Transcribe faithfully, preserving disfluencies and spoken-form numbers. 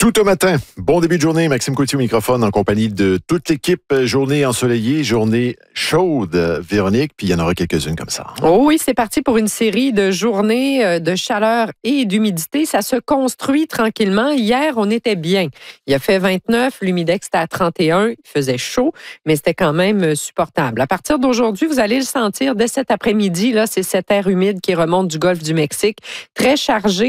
Tout un matin. Bon début de journée. Maxime Coutier au microphone en compagnie de toute l'équipe. Journée ensoleillée, journée chaude, Véronique. Puis il y en aura quelques-unes comme ça. Hein? Oh oui, c'est parti pour une série de journées de chaleur et d'humidité. Ça se construit tranquillement. Hier, on était bien. Il a fait vingt-neuf, l'humidex était à trente et un. Il faisait chaud, mais c'était quand même supportable. À partir d'aujourd'hui, vous allez le sentir dès cet après-midi. Là, c'est cet air humide qui remonte du golfe du Mexique. Très chargé.